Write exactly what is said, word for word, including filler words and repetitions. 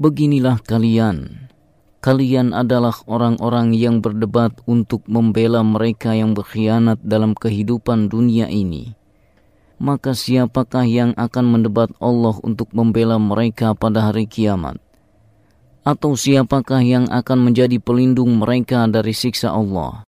Beginilah kalian, kalian adalah orang-orang yang berdebat untuk membela mereka yang berkhianat dalam kehidupan dunia ini. Maka siapakah yang akan mendebat Allah untuk membela mereka pada hari kiamat? Atau siapakah yang akan menjadi pelindung mereka dari siksa Allah?